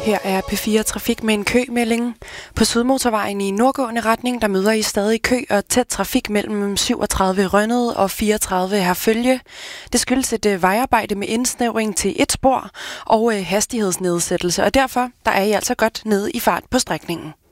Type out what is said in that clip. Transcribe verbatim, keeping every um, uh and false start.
Her er P fire Trafik med en kømelding. På Sydmotorvejen i nordgående retning, der møder I stadig kø og tæt trafik mellem syvogtredive Rønnede og fireogtredive Herfølge. Det skyldes et vejarbejde med indsnævring til et spor og hastighedsnedsættelse, og derfor der er I altså godt nede i fart på strækningen.